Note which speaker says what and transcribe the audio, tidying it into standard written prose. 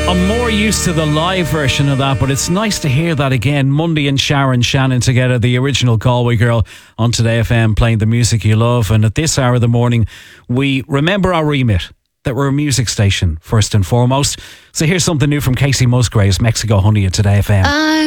Speaker 1: I'm more used to the live version of that, but it's nice to hear that again. Mundy and Sharon Shannon together, the original Galway girl, on Today FM, playing the music you love. And at this hour of the morning, we remember our remit, that we're a music station first and foremost. So here's something new from Casey Musgraves, Mexico Honey at Today FM.